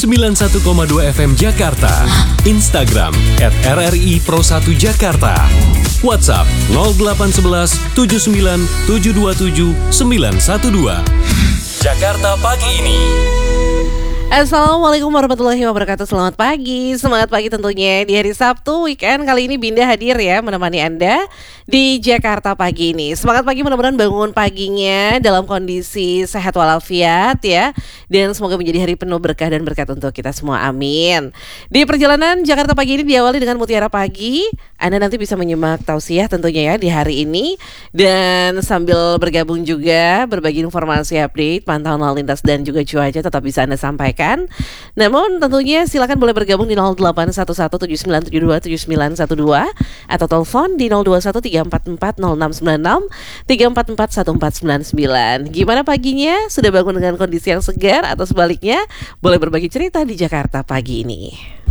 91,2 FM Jakarta. Instagram @RRI Pro 1 Jakarta. WhatsApp 0811 79 727 912. Jakarta pagi ini. Assalamualaikum warahmatullahi wabarakatuh. Selamat pagi, semangat pagi tentunya di hari Sabtu weekend. Kali ini Binda hadir ya menemani Anda di Jakarta pagi ini. Semangat pagi, mudah-mudahan bangun paginya dalam kondisi sehat walafiat ya. Dan semoga menjadi hari penuh berkah dan berkat untuk kita semua, amin. Di perjalanan Jakarta pagi ini diawali dengan Mutiara Pagi. Anda nanti bisa menyimak tausiah tentunya ya di hari ini. Dan sambil bergabung juga berbagi informasi update, pantauan lalu lintas dan juga cuaca tetap bisa Anda sampaikan. Namun tentunya silakan boleh bergabung di 081179727912 atau telepon di 0213440696 3441499. Gimana paginya? Sudah bangun dengan kondisi yang segar atau sebaliknya? Boleh berbagi cerita di Jakarta pagi ini.